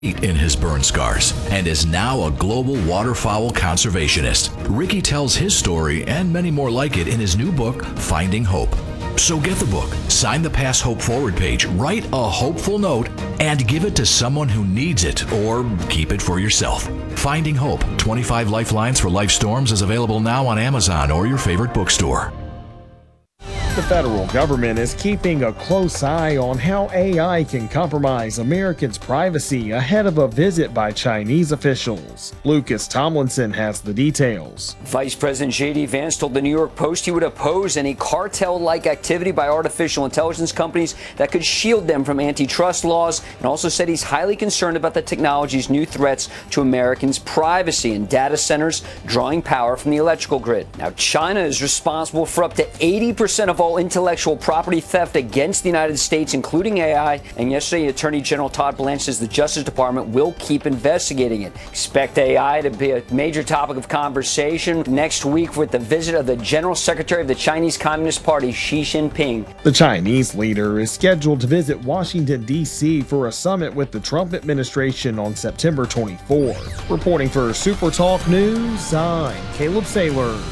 in his burn scars and is now a global waterfowl conservationist. Ricky tells his story and many more like it in his new book, Finding Hope. So get the book, sign the Pass Hope Forward page, write a hopeful note, and give it to someone who needs it, or keep it for yourself. Finding Hope, 25 Lifelines for Life Storms is available now on Amazon or your favorite bookstore. The federal government is keeping a close eye on how AI can compromise Americans' privacy ahead of a visit by Chinese officials. Lucas Tomlinson has the details. Vice President J.D. Vance told the New York Post he would oppose any cartel-like activity by artificial intelligence companies that could shield them from antitrust laws, and also said he's highly concerned about the technology's new threats to Americans' privacy and data centers drawing power from the electrical grid. Now, China is responsible for up to 80% of all intellectual property theft against the United States, including AI. And yesterday, Attorney General Todd Blanche says the Justice Department will keep investigating it. Expect AI to be a major topic of conversation next week with the visit of the General Secretary of the Chinese Communist Party, Xi Jinping. The Chinese leader is scheduled to visit Washington, D.C. for a summit with the Trump administration on September 24th. Reporting for Super Talk News, I'm Caleb Sailors.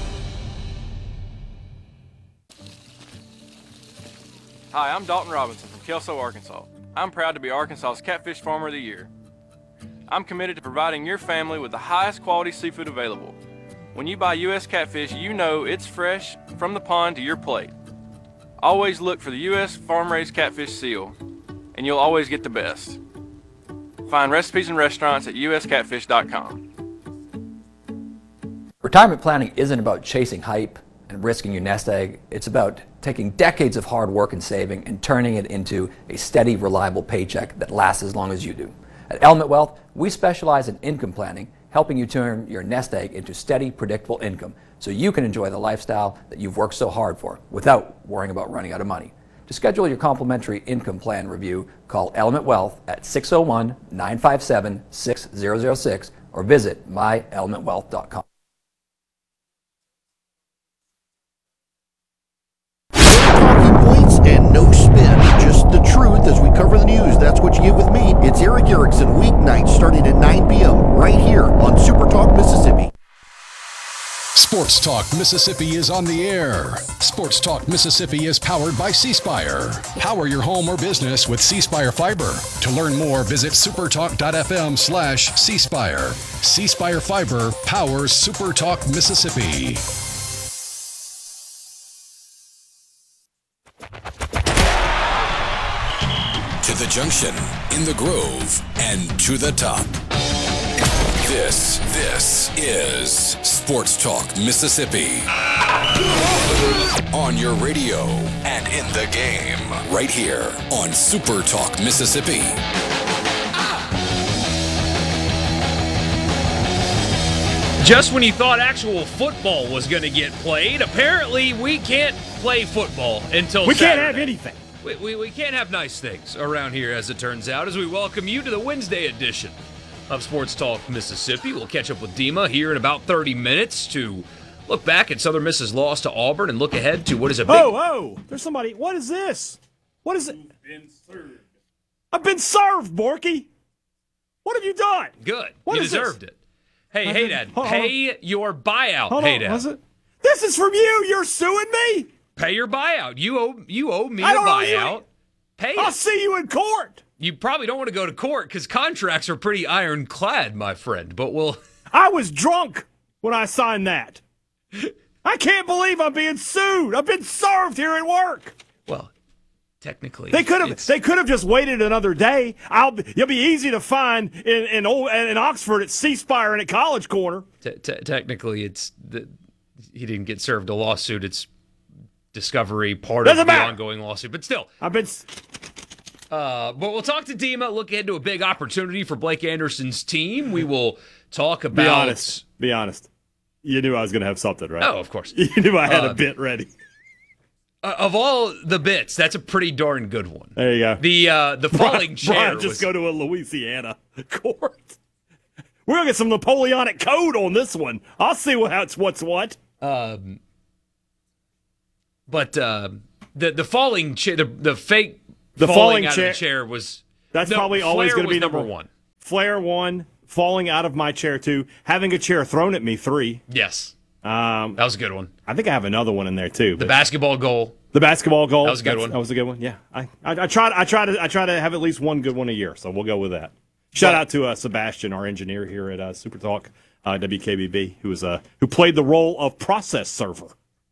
Hi, I'm Dalton Robinson from Kelso, Arkansas. I'm proud to be Arkansas's Catfish Farmer of the Year. I'm committed to providing your family with the highest quality seafood available. When you buy U.S. catfish, you know it's fresh from the pond to your plate. Always look for the U.S. farm-raised catfish seal, and you'll always get the best. Find recipes and restaurants at uscatfish.com. Retirement planning isn't about chasing hype and risking your nest egg. It's about taking decades of hard work and saving and turning it into a steady, reliable paycheck that lasts as long as you do. At Element Wealth, we specialize in income planning, helping you turn your nest egg into steady, predictable income so you can enjoy the lifestyle that you've worked so hard for without worrying about running out of money. To schedule your complimentary income plan review, call Element Wealth at 601-957-6006 or visit myelementwealth.com. Talking points and no spin, just the truth as we cover the news. That's what you get with me. It's Eric Erickson, weeknights starting at 9 p.m. right here on Super Talk Mississippi. Sports Talk Mississippi is on the air. Sports Talk Mississippi is powered by C Spire. Power your home or business with C Spire Fiber. To learn more, visit supertalk.fm/C Spire. C Spire Fiber powers Super Talk Mississippi. To the junction, in the Grove, and to the top. This is Sports Talk Mississippi. On your radio and in the game, right here on Super Talk Mississippi. Just when you thought actual football was going to get played, apparently we can't play football until We Saturday. can't have anything. We can't have nice things around here, as it turns out, as we welcome you to the Wednesday edition of Sports Talk Mississippi. We'll catch up with Dima here in about 30 minutes to look back at Southern Miss's loss to Auburn and look ahead to what is a big... Oh, there's somebody. What is this? What is it? I've been served, Borky. What have you done? Good. What you is deserved this? it. Hey, Dad, pay your buyout, Hold hey, on, Dad. was it? This is from you. You're suing me? Pay your buyout. You owe me a I don't owe you buyout. Pay I'll it. see you in court. You probably don't want to go to court because contracts are pretty ironclad, my friend. But we'll. I was drunk when I signed that. I can't believe I'm being sued. I've been served here at work. Well, technically, They could have just waited another day. You'll be easy to find in Oxford at C Spire and at College Corner. Technically, he didn't get served a lawsuit. It's discovery part Doesn't of the matter. ongoing lawsuit. But still, But we'll talk to Dima. Look ahead to a big opportunity for Blake Anderson's team. We will talk about. Be honest. You knew I was going to have something, right? Oh, of course. You knew I had a bit ready. Of all the bits, that's a pretty darn good one. There you go. The falling chair. Brian, just go to a Louisiana court. We're going to get some Napoleonic code on this one. I'll see what's what. But the falling chair, the fake The falling falling out chair- of the chair was. That's probably always Flair going to be was number one. Flair 1, falling out of my chair 2, having a chair thrown at me 3. Yes. That was a good one. I think I have another one in there too. The basketball goal. The basketball goal. That was a good one. That was a good one. Yeah. I try to have at least one good one a year, so we'll go with that. Shout out to Sebastian, our engineer here at Super Talk WKBB, who played the role of process server.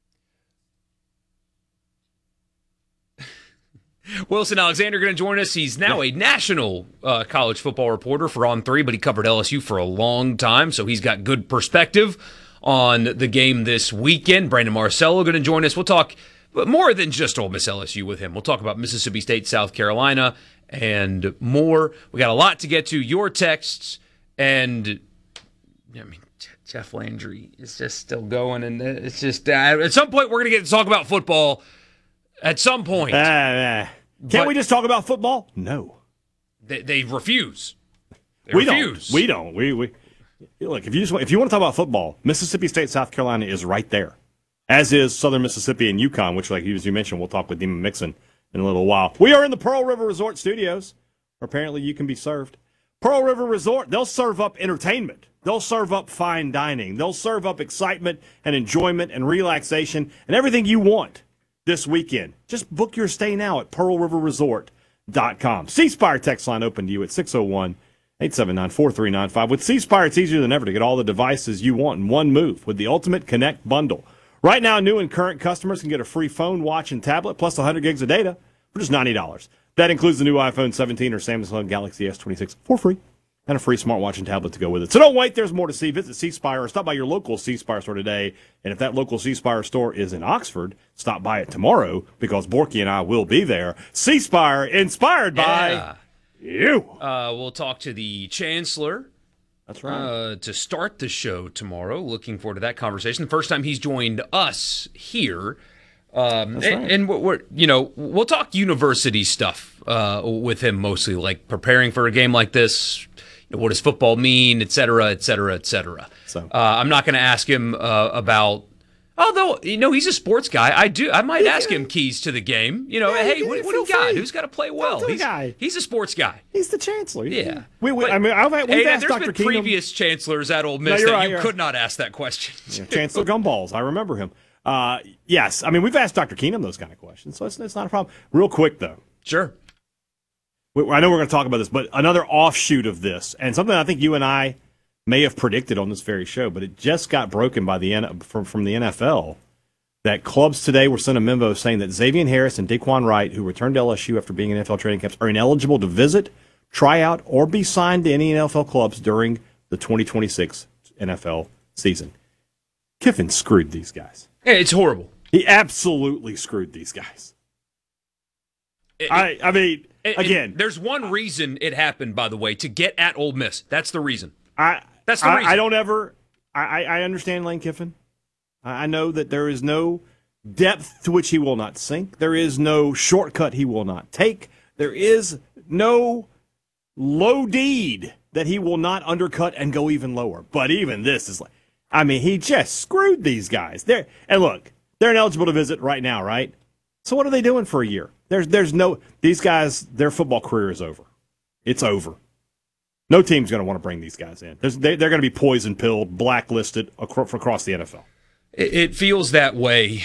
Wilson Alexander going to join us. He's now a national college football reporter for On3, but he covered LSU for a long time, so he's got good perspective on the game this weekend. Brandon Marcello going to join us. We'll talk more than just Ole Miss LSU with him. We'll talk about Mississippi State, South Carolina, and more. We got a lot to get to. Your texts, and Jeff Landry is just still going, and it's just at some point we're going to get to talk about football. At some point. Can't we just talk about football? No. They refuse. We don't. We look, if you want to talk about football, Mississippi State, South Carolina is right there. As is Southern Mississippi and UConn, which, like as you mentioned, we'll talk with Demon Mixon in a little while. We are in the Pearl River Resort Studios, where apparently you can be served. Pearl River Resort, they'll serve up entertainment. They'll serve up fine dining. They'll serve up excitement and enjoyment and relaxation and everything you want this weekend. Just book your stay now at pearlriverresort.com. C Spire text line open to you at 601-879-4395. With C Spire, it's easier than ever to get all the devices you want in one move with the Ultimate Connect bundle. Right now, new and current customers can get a free phone, watch, and tablet, plus 100 gigs of data for just $90. That includes the new iPhone 17 or Samsung Galaxy S26 for free, and a free smartwatch and tablet to go with it. So don't wait. There's more to see. Visit C Spire or stop by your local C Spire store today. And if that local C Spire store is in Oxford, stop by it tomorrow because Borky and I will be there. C Spire, inspired by you. We'll talk to the Chancellor. That's right. To start the show tomorrow. Looking forward to that conversation. The first time he's joined us here. That's right. And we'll talk university stuff with him mostly, like preparing for a game like this. What does football mean, et cetera, et cetera, et cetera. So I'm not going to ask him about. Although he's a sports guy, I might ask him keys to the game. Hey, what do you got? Who's got to play well? He's a sports guy. He's the chancellor. Yeah. We've asked Dr. Been Keenum. Previous chancellors at Ole Miss you could not ask that question. Yeah, Chancellor Gumballs, I remember him. Yes, we've asked Dr. Keenum those kind of questions, so it's not a problem. Real quick though. Sure. I know we're going to talk about this, but another offshoot of this, and something I think you and I may have predicted on this very show, but it just got broken by from the NFL, that clubs today were sent a memo saying that Xavier Harris and Daquan Wright, who returned to LSU after being in NFL training camps, are ineligible to visit, try out, or be signed to any NFL clubs during the 2026 NFL season. Kiffin screwed these guys. It's horrible. He absolutely screwed these guys. Again, there's one reason it happened, by the way, to get at Ole Miss. That's the reason. That's the reason. I don't ever. I understand Lane Kiffin. I know that there is no depth to which he will not sink. There is no shortcut he will not take. There is no low deed that he will not undercut and go even lower. But even this is he just screwed these guys. They're ineligible to visit right now, right? So what are they doing for a year? These guys, their football career is over. It's over. No team's going to want to bring these guys in. They're going to be poison pilled, blacklisted across the NFL. It feels that way.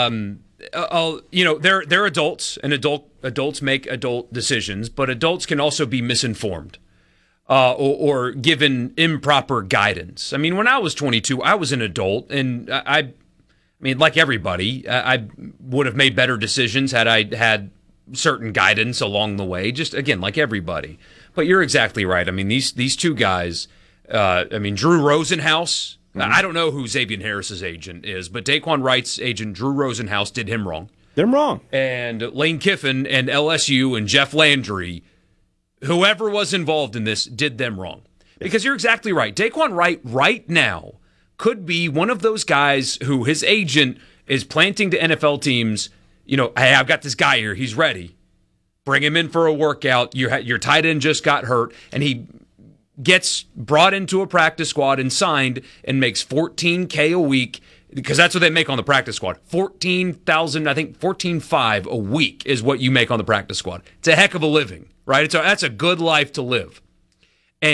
They're adults, and adults make adult decisions, but adults can also be misinformed or given improper guidance. When I was 22, I was an adult, and like everybody, I would have made better decisions had I had certain guidance along the way, just, again, like everybody. But you're exactly right. These two guys, Drew Rosenhaus, I don't know who Xavier Harris's agent is, but Daquan Wright's agent, Drew Rosenhaus, did him wrong. And Lane Kiffin and LSU and Jeff Landry, whoever was involved in this, did them wrong. Because you're exactly right. Daquan Wright right now could be one of those guys who his agent is planting to NFL teams, hey, I've got this guy here, he's ready. Bring him in for a workout. Your tight end just got hurt, and he gets brought into a practice squad and signed and makes $14K a week, because that's what they make on the practice squad. $14,500 a week is what you make on the practice squad. It's a heck of a living, right? That's a good life to live.